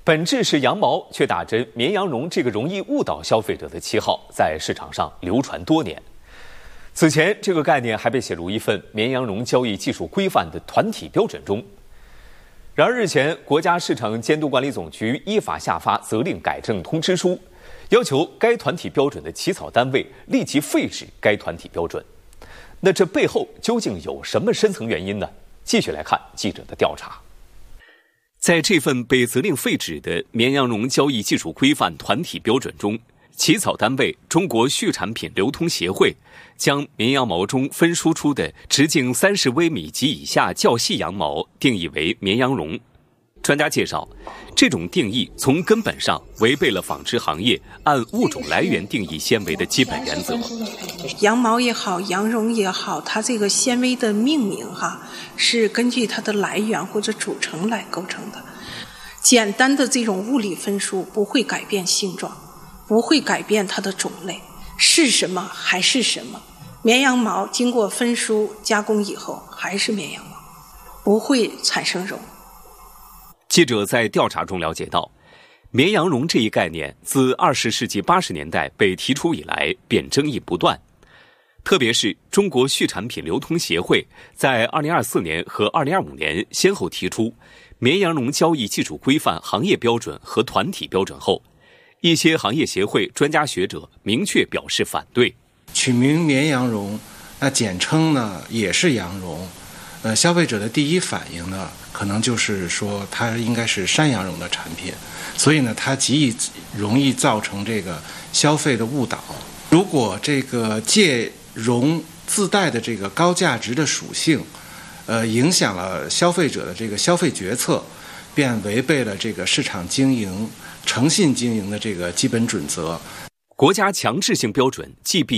本质是羊毛，却打着绵羊绒这个容易误导消费者的旗号，在市场上流传多年。此前，这个概念还被写入一份绵羊绒交易技术规范的团体标准中。然而，日前，国家市场监督管理总局依法下发责令改正通知书，要求该团体标准的起草单位立即废止该团体标准。那这背后究竟有什么深层原因呢？继续来看记者的调查。在这份被责令废止的绵羊绒交易技术规范团体标准中，起草单位中国畜产品流通协会将绵羊毛中分输出的直径30微米及以下较细羊毛定义为绵羊绒。专家介绍，这种定义从根本上违背了纺织行业按物种来源定义纤维的基本原则。 羊毛也好，羊绒也好，它这个纤维的命名是根据它的来源或者组成来构成的。简单的这种物理分数不会改变性状，不会改变它的种类，是什么还是什么。绵羊毛经过分输加工以后还是绵羊毛，不会产生绒。 记者在调查中了解到，绵羊绒这一概念自20世纪80年代被提出以来便争议不断。特别是中国畜产品流通协会在2024年和2025年先后提出绵羊绒交易技术规范行业标准和团体标准后，一些行业协会专家学者明确表示反对。 取名绵羊绒，那简称呢也是羊绒。消费者的第一反应呢，可能就是说它应该是山羊绒的产品，所以呢，它容易造成这个消费的误导。如果这个借绒自带的这个高价值的属性，影响了消费者的这个消费决策，便违背了这个市场经营、诚信经营的这个基本准则。 国家强制性标准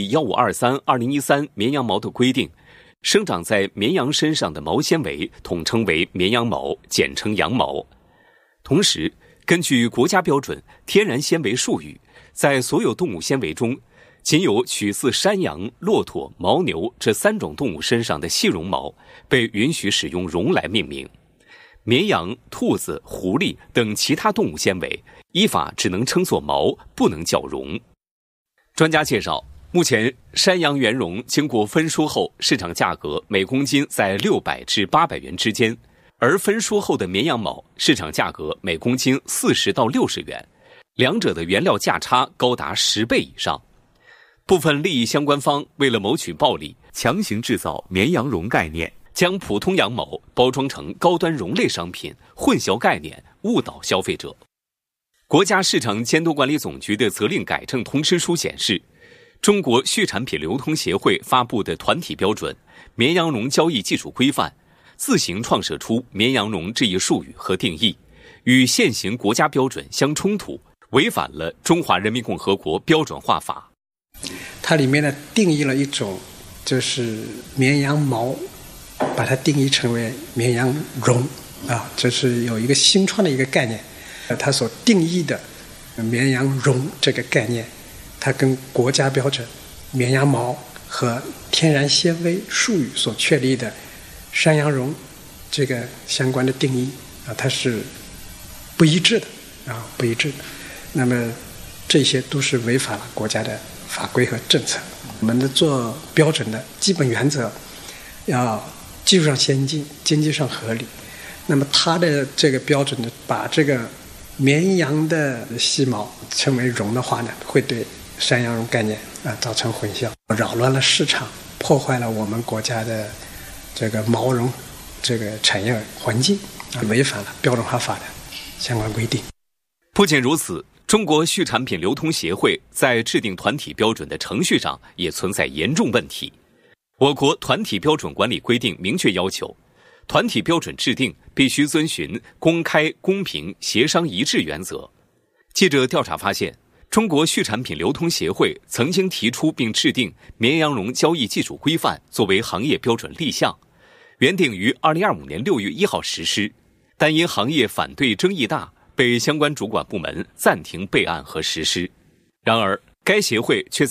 GB1523/2013绵羊毛的规定，生长在绵羊身上的毛纤维统称为绵羊毛，简称羊毛。同时，根据国家标准天然纤维术语，在所有动物纤维中，仅有取自山羊、骆驼、牦牛这3种动物身上的细绒毛被允许使用绒来命名。绵羊、兔子、狐狸等其他动物纤维依法只能称作毛，不能叫绒。专家介绍，目前山羊原绒经过分输后，市场价格每公斤在600至800元之间，而分输后的绵羊毛市场价格每公斤40到60元，两者的原料价差高达10倍以上。部分利益相关方为了谋取暴利，强行制造绵羊绒概念，将普通羊毛包装成高端绒类商品，混淆概念，误导消费者。国家市场监督管理总局的责令改正通知书显示，中国畜产品流通协会发布的团体标准《绵羊绒交易技术规范》自行创设出绵羊绒这一术语和定义，与现行国家标准相冲突，违反了《中华人民共和国标准化法》。 它里面呢定义了一种就是绵羊毛，把它定义成为绵羊绒这是有一个新创的一个概念。它所定义的绵羊绒这个概念，它跟国家标准绵羊毛和天然纤维术语所确立的山羊绒这个相关的定义它是不一致的不一致的。那么这些都是违反了国家的法规和政策。我们的做标准的基本原则要技术上先进，经济上合理。那么它的这个标准呢，把这个绵羊的细毛称为绒的话呢，会对山羊绒概念造成混淆，扰乱了市场，破坏了我们国家的这个毛绒这个产业环境违反了标准化法的相关规定。 不仅如此，中国畜产品流通协会在制定团体标准的程序上也存在严重问题。我国团体标准管理规定明确要求，团体标准制定必须遵循公开、公平、协商一致原则。记者调查发现，中国畜产品流通协会曾经提出并制定绵羊绒交易技术规范作为行业标准立项，原定于2025年6月1号实施，但因行业反对争议大，被相关主管部门暂停备案和实施。然而，该协会却在